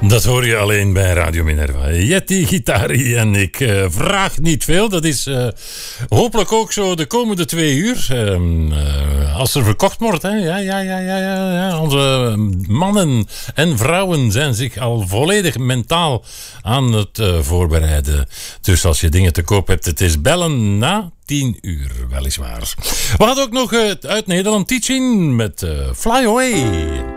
Dat hoor je alleen bij Radio Minerva. Yeti Gitari en ik vraag niet veel. Dat is hopelijk ook zo de komende 2 uur. Als er verkocht wordt. Hè? Ja. Onze mannen en vrouwen zijn zich al volledig mentaal aan het voorbereiden. Dus als je dingen te koop hebt, het is bellen na 10 uur, weliswaar. We hadden ook nog uit Nederland Teaching met Fly Away.